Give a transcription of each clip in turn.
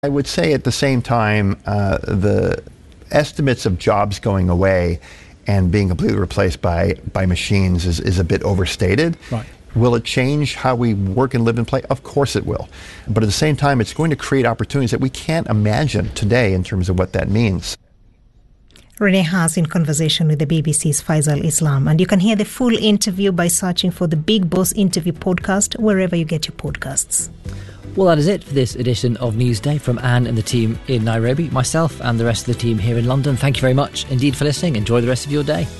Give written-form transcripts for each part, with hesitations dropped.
I would say at the same time, the estimates of jobs going away and being completely replaced by machines is a bit overstated. Right. Will it change how we work and live and play? Of course it will. But at the same time, it's going to create opportunities that we can't imagine today in terms of what that means. Renee Haas in conversation with the BBC's Faisal Islam. And you can hear the full interview by searching for the Big Boss Interview podcast wherever you get your podcasts. Well, that is it for this edition of Newsday from Anne and the team in Nairobi, myself and the rest of the team here in London. Thank you very much indeed for listening. Enjoy the rest of your day.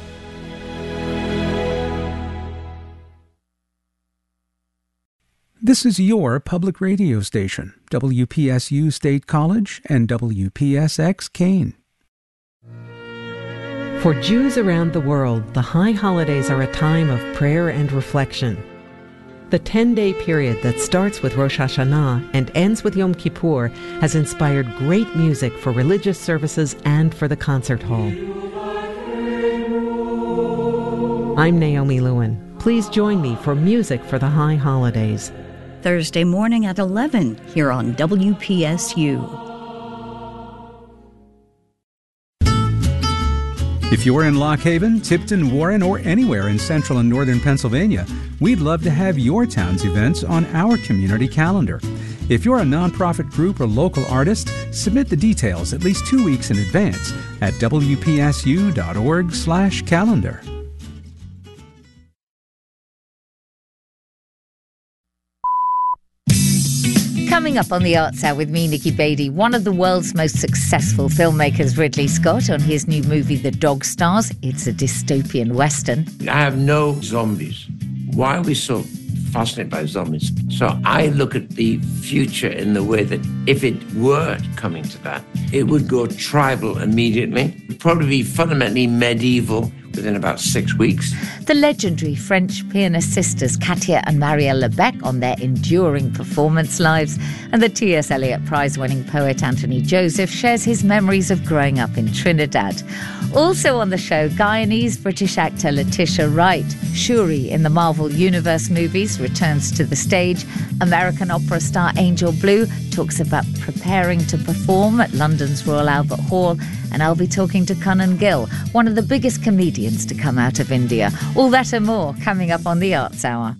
This is your public radio station, WPSU State College and WPSX Kane. For Jews around the world, the high holidays are a time of prayer and reflection. The 10-day period that starts with Rosh Hashanah and ends with Yom Kippur has inspired great music for religious services and for the concert hall. I'm Naomi Lewin. Please join me for Music for the High Holidays. Thursday morning at 11 here on WPSU. If you're in Lock Haven, Tipton, Warren, or anywhere in central and northern Pennsylvania, we'd love to have your town's events on our community calendar. If you're a nonprofit group or local artist, submit the details at least 2 weeks in advance at wpsu.org/calendar. Coming up on the Arts Hour with me, Nikki Beattie, one of the world's most successful filmmakers, Ridley Scott, on his new movie The Dog Stars. It's a dystopian western. I have no zombies. Why are we so fascinated by zombies? So I look at the future in the way that if it were coming to that, it would go tribal immediately. It would probably be fundamentally medieval within about 6 weeks. The legendary French pianist sisters Katia and Marielle Lebec on their enduring performance lives, and the T.S. Eliot Prize-winning poet Anthony Joseph shares his memories of growing up in Trinidad. Also on the show, Guyanese-British actor Letitia Wright. Shuri in the Marvel Universe movies returns to the stage. American opera star Angel Blue talks about preparing to perform at London's Royal Albert Hall. And I'll be talking to Kanan Gill, one of the biggest comedians to come out of India. All that and more coming up on the Arts Hour.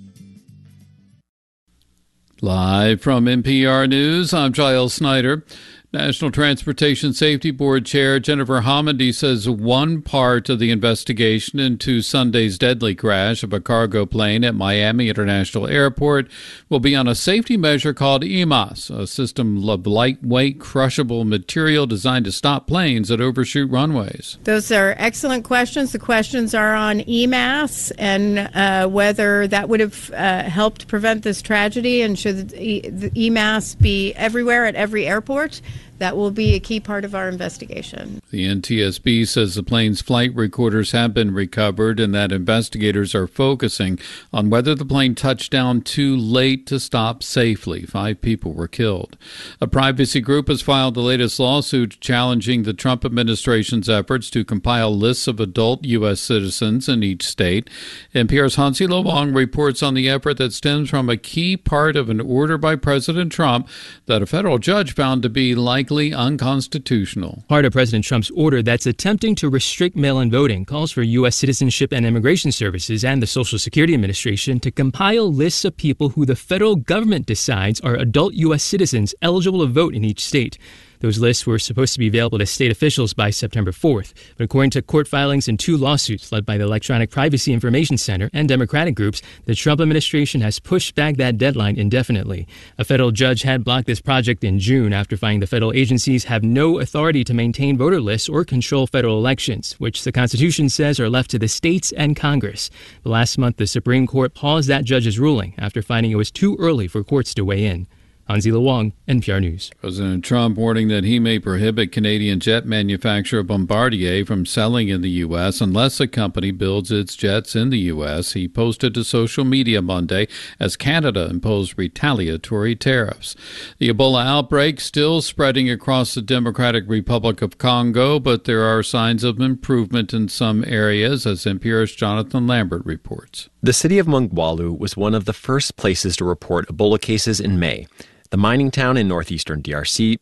Live from NPR News, I'm Giles Snyder. National Transportation Safety Board Chair Jennifer Homendy says one part of the investigation into Sunday's deadly crash of a cargo plane at Miami International Airport will be on a safety measure called EMAS, a system of lightweight, crushable material designed to stop planes that overshoot runways. Those are excellent questions. The questions are on EMAS and whether that would have helped prevent this tragedy, and should the EMAS be everywhere at every airport. That will be a key part of our investigation. The NTSB says the plane's flight recorders have been recovered and that investigators are focusing on whether the plane touched down too late to stop safely. 5 people were killed. A privacy group has filed the latest lawsuit challenging the Trump administration's efforts to compile lists of adult U.S. citizens in each state. NPR's Hansi Lo Wang reports on the effort that stems from a key part of an order by President Trump that a federal judge found to be likely unconstitutional. Part of President Trump's order that's attempting to restrict mail-in voting calls for U.S. Citizenship and Immigration Services and the Social Security Administration to compile lists of people who the federal government decides are adult U.S. citizens eligible to vote in each state. Those lists were supposed to be available to state officials by September 4th. But according to court filings in 2 lawsuits led by the Electronic Privacy Information Center and Democratic groups, the Trump administration has pushed back that deadline indefinitely. A federal judge had blocked this project in June after finding the federal agencies have no authority to maintain voter lists or control federal elections, which the Constitution says are left to the states and Congress. But last month, the Supreme Court paused that judge's ruling after finding it was too early for courts to weigh in. Hansi Lo Wang, NPR News. President Trump warning that he may prohibit Canadian jet manufacturer Bombardier from selling in the U.S. unless the company builds its jets in the U.S. He posted to social media Monday as Canada imposed retaliatory tariffs. The Ebola outbreak still spreading across the Democratic Republic of Congo, but there are signs of improvement in some areas, as NPR's Jonathan Lambert reports. The city of Mongwalu was one of the first places to report Ebola cases in May. The mining town in northeastern DRC